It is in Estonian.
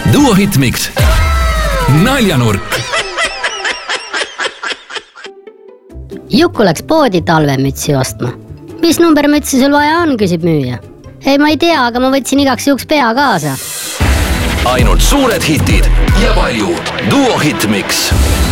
Duo Hitmix. Naljanurk. Juku läks poodi talvemütsi ostma. Mis number mütsi sul vaja on, küsib müüja. Ei, ma ei tea, aga ma võtsin igaks juhuks pea kaasa. Ainult suured hitid ja palju Duo Hitmix.